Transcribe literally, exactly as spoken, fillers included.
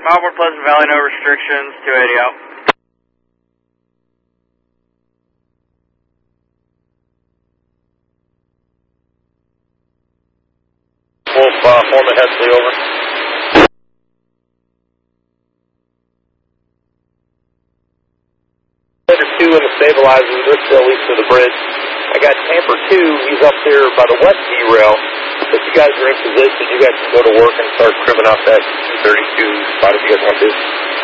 Marlboro Pleasant Valley, no restrictions, two eighty out. Wolf, uh, Foreman Hesley, over. Tamper two in the stabilizers, they're still east of the bridge. I got Tamper two, he's up there by the west derail. If you guys are in position, you guys can go to work and start trimming off that two thirty-two spot if you guys want to.